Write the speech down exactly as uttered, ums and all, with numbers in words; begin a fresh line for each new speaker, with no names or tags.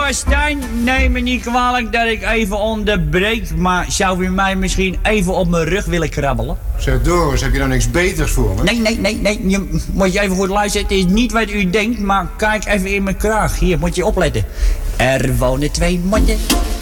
Goh, Stijn, neem me niet kwalijk dat ik even onderbreek, maar zou u mij misschien even op mijn rug willen krabbelen?
Zeg Doris, heb je nou niks beters voor me?
Nee, nee, nee, nee. Je moet je even goed luisteren. Het is niet wat u denkt, maar kijk even in mijn kraag. Hier, moet je opletten. Er wonen twee mannen